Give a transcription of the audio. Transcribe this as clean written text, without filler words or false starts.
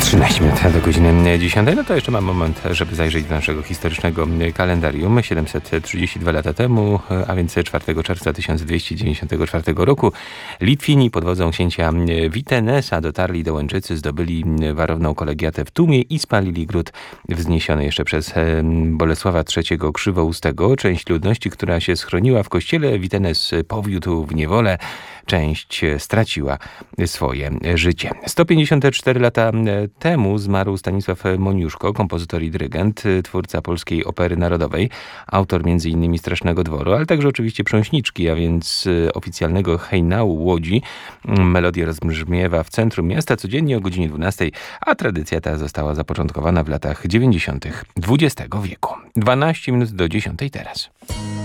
13 minut do godziny 10. No to jeszcze mam moment, żeby zajrzeć do naszego historycznego kalendarium. 732 lata temu, a więc 4 czerwca 1294 roku, Litwini pod wodzą księcia Witenesa dotarli do Łęczycy, zdobyli warowną kolegiatę w Tumie i spalili gród wzniesiony jeszcze przez Bolesława III Krzywoustego. Część ludności, która się schroniła w kościele, Witenes powiódł w niewolę. Część straciła swoje życie. 154 lata temu zmarł Stanisław Moniuszko, kompozytor i dyrygent, twórca polskiej opery narodowej, autor m.in. Strasznego Dworu, ale także oczywiście Prząśniczki, a więc oficjalnego hejnału Łodzi. Melodia rozbrzmiewa w centrum miasta codziennie o godzinie 12, a tradycja ta została zapoczątkowana w latach 90. XX wieku. 12 minut do 10 teraz.